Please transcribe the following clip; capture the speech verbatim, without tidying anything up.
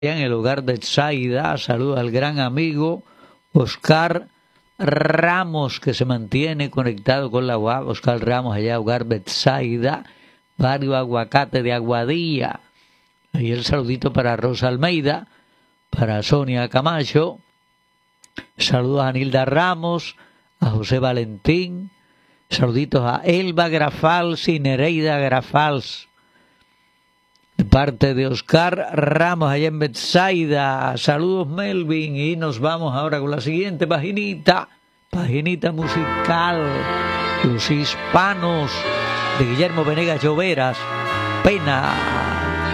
en el hogar Betsaida. Saludos al gran amigo Oscar Ramos, que se mantiene conectado con la U A B. Oscar Ramos, allá hogar Betsaida, barrio Aguacate de Aguadilla. Ahí el saludito para Rosa Almeida, para Sonia Camacho. Saludos a Nilda Ramos, a José Valentín. Saluditos a Elba Grafals y Nereida Grafals, de parte de Oscar Ramos allá en Betsaida. Saludos, Melvin, y nos vamos ahora con la siguiente paginita, paginita musical, Los Hispanos, de Guillermo Venegas Lloveras, Pena.